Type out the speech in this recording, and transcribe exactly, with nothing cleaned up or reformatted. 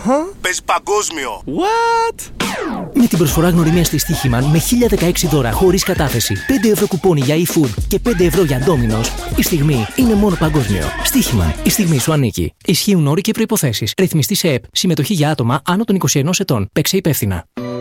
Uh-huh. Παίζει παγκόσμιο. What? Με την προσφορά γνωριμίας της Στοίχημαν με χίλια δεκαέξι δώρα χωρίς κατάθεση, πέντε ευρώ κουπόνι για e-food και πέντε ευρώ για Domino's, η στιγμή είναι μόνο παγκόσμιο. Στοίχημαν, η στιγμή σου ανήκει. Ισχύουν όροι και προϋποθέσεις. Ρυθμιστή σε ΕΠ. Συμμετοχή για άτομα άνω των είκοσι ενός ετών. Παίξε υπεύθυνα.